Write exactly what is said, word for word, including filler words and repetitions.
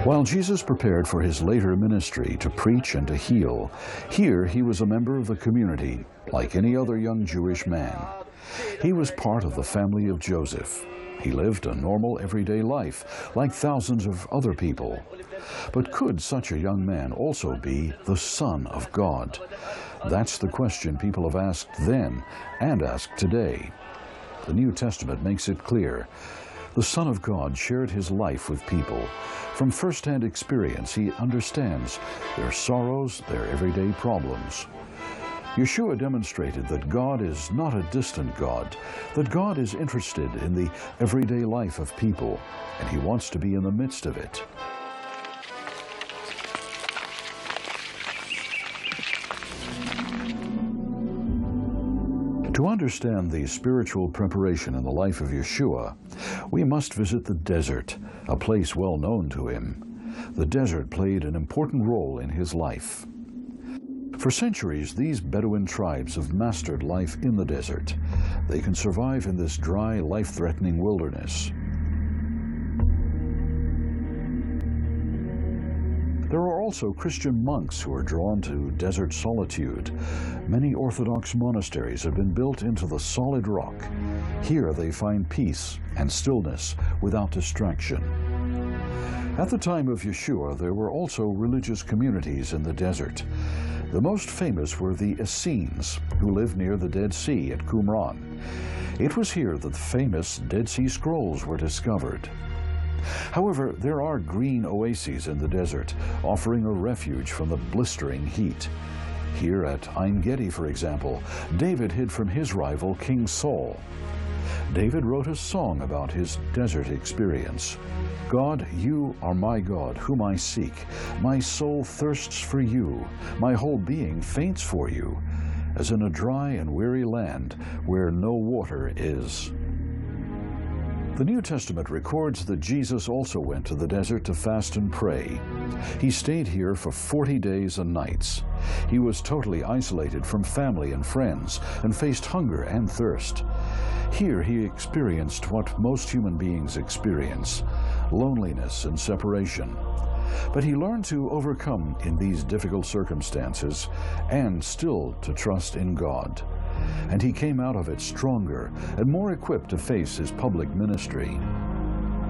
While Jesus prepared for his later ministry to preach and to heal, here he was a member of the community, like any other young Jewish man. He was part of the family of Joseph. He lived a normal, everyday life, like thousands of other people. But could such a young man also be the Son of God? That's the question people have asked then and ask today. The New Testament makes it clear. The Son of God shared his life with people. From first-hand experience, he understands their sorrows, their everyday problems. Yeshua demonstrated that God is not a distant God, that God is interested in the everyday life of people, and he wants to be in the midst of it. To understand the spiritual preparation in the life of Yeshua, we must visit the desert, a place well known to him. The desert played an important role in his life. For centuries, these Bedouin tribes have mastered life in the desert. They can survive in this dry, life-threatening wilderness. There are also Christian monks who are drawn to desert solitude. Many Orthodox monasteries have been built into the solid rock. Here they find peace and stillness without distraction. At the time of Yeshua, there were also religious communities in the desert. The most famous were the Essenes, who lived near the Dead Sea at Qumran. It was here that the famous Dead Sea Scrolls were discovered. However, there are green oases in the desert, offering a refuge from the blistering heat. Here at Ein Gedi, for example, David hid from his rival, King Saul. David wrote a song about his desert experience. God, you are my God, whom I seek. My soul thirsts for you. My whole being faints for you, as in a dry and weary land where no water is. The New Testament records that Jesus also went to the desert to fast and pray. He stayed here for forty days and nights. He was totally isolated from family and friends and faced hunger and thirst. Here he experienced what most human beings experience, loneliness and separation. But he learned to overcome in these difficult circumstances and still to trust in God. And he came out of it stronger and more equipped to face his public ministry.